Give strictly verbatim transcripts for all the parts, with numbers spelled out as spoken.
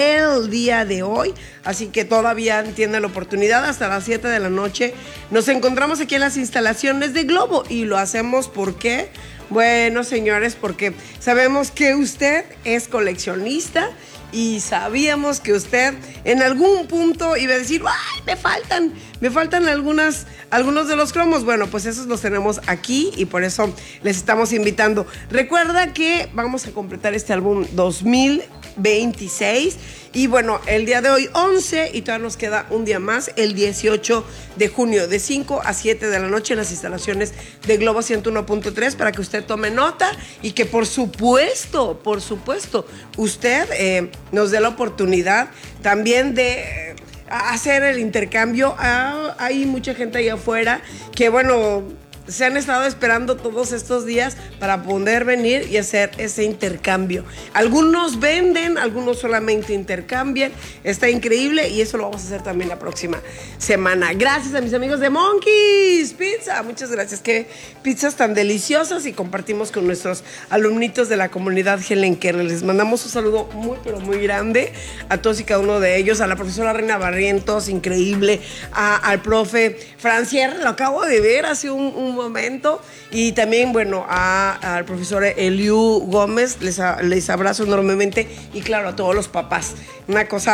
el día de hoy, así que todavía tiene la oportunidad hasta las siete de la noche. Nos encontramos aquí en las instalaciones de Globo y lo hacemos porque, bueno, señores, porque sabemos que usted es coleccionista y sabíamos que usted en algún punto iba a decir, ¡ay, me faltan! Me faltan algunas, algunos de los cromos. Bueno, pues esos los tenemos aquí y por eso les estamos invitando. Recuerda que vamos a completar este álbum dos mil veintiséis y bueno, el día de hoy once y todavía nos queda un día más, el dieciocho de junio, de cinco a siete de la noche en las instalaciones de Globo ciento uno punto tres para que usted tome nota y que por supuesto, por supuesto, usted eh, nos dé la oportunidad también de eh, hacer el intercambio. Ah, hay mucha gente ahí afuera que, bueno, se han estado esperando todos estos días para poder venir y hacer ese intercambio. Algunos venden, algunos solamente intercambian. Está increíble y eso lo vamos a hacer también la próxima semana. Gracias a mis amigos de Monkeys Pizza. Muchas gracias. Qué pizzas tan deliciosas y compartimos con nuestros alumnitos de la comunidad Helen Keller. Les mandamos un saludo muy, pero muy grande a todos y cada uno de ellos. A la profesora Reina Barrientos, increíble. A, al profe Francier, lo acabo de ver hace un, un momento, y también, bueno, a, al profesor Eliu Gómez, les, a, les abrazo enormemente, y claro, a todos los papás, una cosa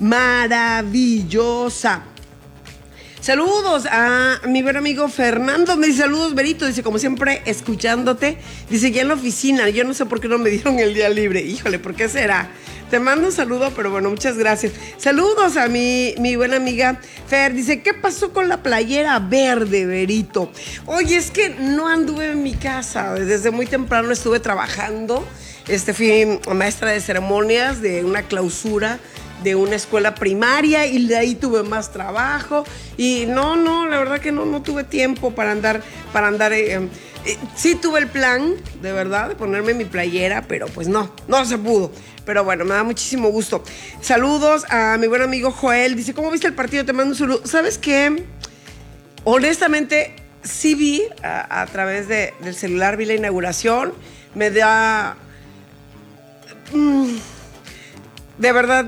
maravillosa. Saludos a mi buen amigo Fernando, me dice saludos Berito, dice como siempre escuchándote, dice ya en la oficina, yo no sé por qué no me dieron el día libre, híjole, ¿por qué será? Te mando un saludo, pero bueno, muchas gracias. Saludos a mi, mi buena amiga Fer, dice, ¿qué pasó con la playera verde, Berito? Oye, es que no anduve en mi casa, desde muy temprano estuve trabajando, este, fui maestra de ceremonias de una clausura de una escuela primaria y de ahí tuve más trabajo y no, no, la verdad que no, no tuve tiempo para andar, para andar, eh, eh, sí tuve el plan, de verdad, de ponerme mi playera, pero pues no, no se pudo. Pero bueno, me da muchísimo gusto. Saludos a mi buen amigo Joel. Dice, ¿cómo viste el partido? Te mando un saludo. ¿Sabes qué? Honestamente, sí vi a, a través de, del celular, vi la inauguración. Me da... Mmm, de verdad...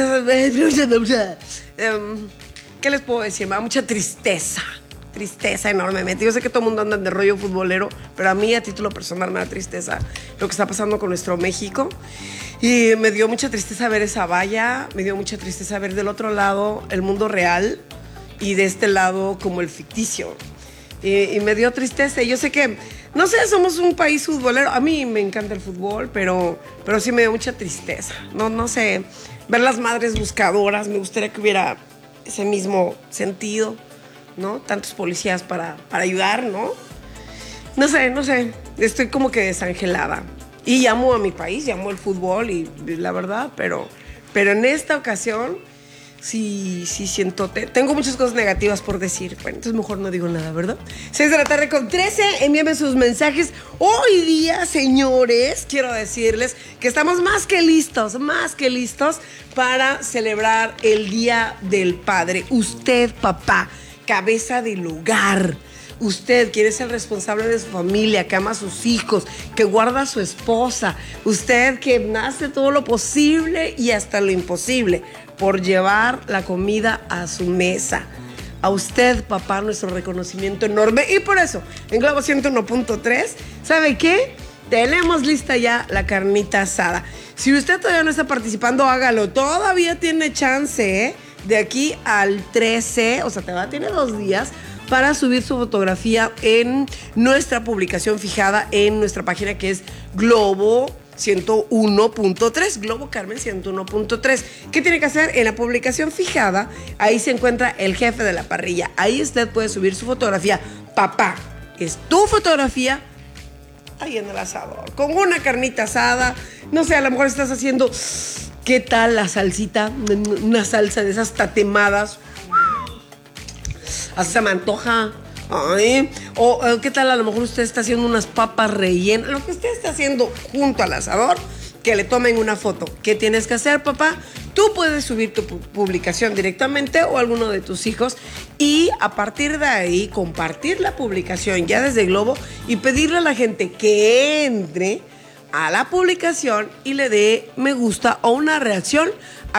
¿Qué les puedo decir? Me da mucha tristeza. Tristeza enormemente. Yo sé que todo el mundo anda de rollo futbolero, pero a mí a título personal me da tristeza lo que está pasando con nuestro México. Y me dio mucha tristeza ver esa valla, me dio mucha tristeza ver del otro lado el mundo real y de este lado como el ficticio. Y, y me dio tristeza. Y yo sé que, no sé, somos un país futbolero. A mí me encanta el fútbol, pero, pero sí me dio mucha tristeza. No, no sé, ver las madres buscadoras, me gustaría que hubiera ese mismo sentido, ¿no? Tantos policías para, para ayudar, ¿no? No sé, no sé, estoy como que desangelada. Y amo a mi país, amo el fútbol y, y la verdad, pero, pero en esta ocasión sí, sí siento, te, tengo muchas cosas negativas por decir. Bueno, entonces mejor no digo nada, ¿verdad? seis de la tarde con trece, envíenme sus mensajes. Hoy día, señores, quiero decirles que estamos más que listos, más que listos para celebrar el Día del Padre. Usted, papá, cabeza del hogar. Usted quiere ser responsable de su familia, que ama a sus hijos, que guarda a su esposa. Usted que hace todo lo posible y hasta lo imposible por llevar la comida a su mesa. A usted, papá, nuestro reconocimiento enorme. Y por eso, en Globo ciento uno punto tres, ¿sabe qué? Tenemos lista ya la carnita asada. Si usted todavía no está participando, hágalo. Todavía tiene chance, ¿eh? De aquí al trece, o sea, todavía tiene dos días para subir su fotografía en nuestra publicación fijada en nuestra página que es Globo ciento uno punto tres, Globo Carmen ciento uno punto tres. ¿Qué tiene que hacer? En la publicación fijada, ahí se encuentra el jefe de la parrilla. Ahí usted puede subir su fotografía. Papá, es tu fotografía ahí en el asador, con una carnita asada. No sé, a lo mejor estás haciendo, ¿qué tal la salsita? Una salsa de esas tatemadas. Hasta se me antoja. Ay. O, o qué tal, a lo mejor usted está haciendo unas papas rellenas. Lo que usted está haciendo junto al asador, que le tomen una foto. ¿Qué tienes que hacer, papá? Tú puedes subir tu publicación directamente o alguno de tus hijos y a partir de ahí compartir la publicación ya desde Globo y pedirle a la gente que entre a la publicación y le dé me gusta o una reacción